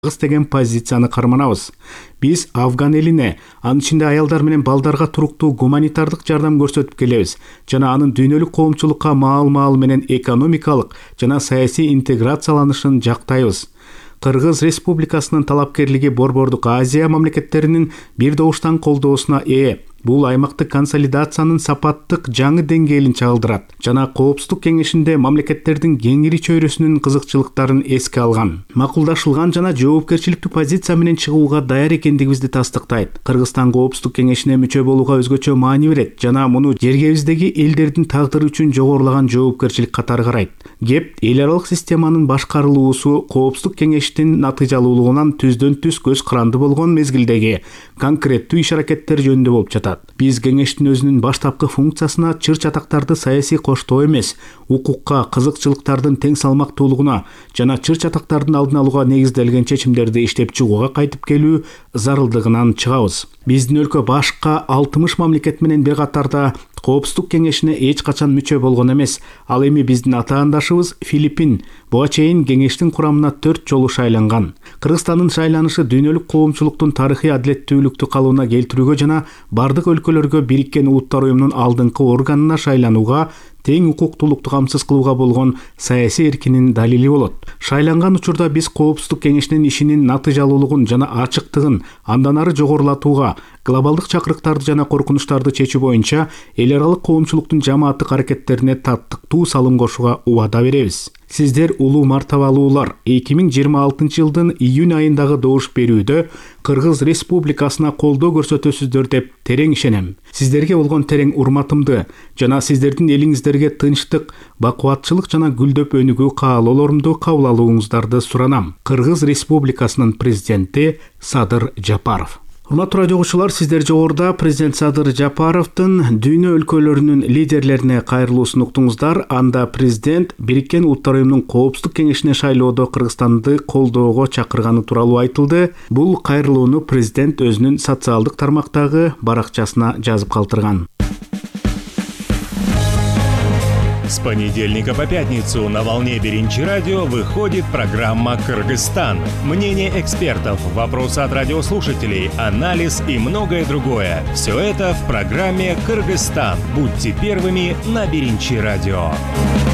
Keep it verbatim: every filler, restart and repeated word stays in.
деген позицияны карманабыз. Биз Афган элине, анын ичинде аялдар менен балдарга туруктуу гуманитардык жардам көрсөтүп келебиз жана анын дүйнөлүк коомчулукка маал-маал менен экономикалык жана саясий интеграцияланышын жактайбыз. Кыргыз Республикасынын талапкерлиги Борбордук Азия мамлекеттеринин бир добуштан колдоосуна ээ. Бул аймактык консолидациянын сапаттык жаңы деңгээлин чагылдырат жана Коопсуздук кеңешинде мамлекеттердин кеңири чөйрөсүнүн кызыкчылыктарын эске алган. Макулдашылган жана жоопкерчиликтүү позиция менен чыгууга даяр экендигибизди тастыктайт. Кыргызстан Коопсуздук кеңешине мүчө болууга өзгөчө маани берет жана муну жергебиздеги элдердин тагдыры үчүн жогорулаган жоопкерчилик катары карайт. Кеп эл аралык системанын башкарылуусу Коопсуздук кеңештин натыйжалуулугунан түздөн түз көз каранды болгон мезгилдеги конкреттүү иш-аракеттер жөнүндө болуп жатат. Биз кеңештин өзүнүн баштапкы функциясына чыр-чатактарды саясий коштоо эмес, укукка, кызыкчылыктардын тең салмактуулугуна жана чыр-чатактардын алдын алууга негизделген чечимдерди иштеп чыгууга кайтып келүү зарылдыгынан чыгабыз. Биздин өлкө башка алтымыш мамлекет менен бир катарда Коопсуздук кеңешине эч качан мүчө болгон эмес. Ал эми биздин атаандашыбыз Филиппин буга чейин кеңештин курамына төрт жолу шайланган. Кыргызстандын шайланышы дүйнөлүк коомчулуктун тарыхый адилеттүүлүктү калыбына келтирүүгө жана бардык өлкөлөргө Бириккен Улуттар уюмунун алдыңкы органына шайланууга тең укуктуулукту камсыз кылууга болгон саясий эркинин далили болот. Шайланган учурда биз Коопсуздук кеңешинин ишинин натыйжалуулугун жана ачыктыгын андан ары жогорулатууга, глобалдык чакырыктарды жана коркунучтарды чечүү боюнча эл аралык коомчулуктун жамааттык аракеттерине таттыктуу салым кошууга убада беребиз. Сиздер улуу мартабалуулар, эки миң жыйырма алтынчы жылдын июнь айындагы добуш берүүдө Кыргыз Республикасына колдоо көрсөтөсүздөр деп терең ишенем. Сиздерге болгон терең урматымды жана сиздердин элиңиздерге тынчтык, бакубатчылык жана гүлдөп өнүгүү каалоолорумду кабыл алууңуздарды суранам. Кыргыз Республикасынын президенти Садыр Жапаров. Урматтуу радио угуучулар, сиздер жогоруда президент Садыр Жапаровдун дүйнө өлкөлөрүнүн лидерлерине кайрылуусун уктуңуздар. Анда президент Бириккен Улуттар уюмунун Коопсуздук кеңешине шайлоодо Кыргызстанды колдоого чакырганы тууралуу айтылды. Бул кайрылууну президент өзүнүн социалдык тармактагы баракчасына жазып калтырган. С понедельника по пятницу на волне Беринчи радио выходит программа «Кыргызстан». Мнение экспертов, вопросы от радиослушателей, анализ и многое другое. Все это в программе «Кыргызстан». Будьте первыми на Беринчи радио.